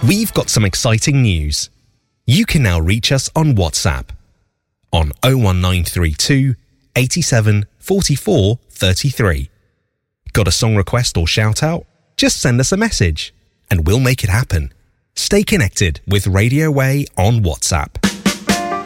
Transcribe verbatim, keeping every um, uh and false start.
We've got some exciting news. You can now reach us on WhatsApp on oh one nine three two, eighty-seven, forty-four, thirty-three. Got a song request or shout out? Just send us a message and we'll make it happen. Stay connected with Radio Way on WhatsApp.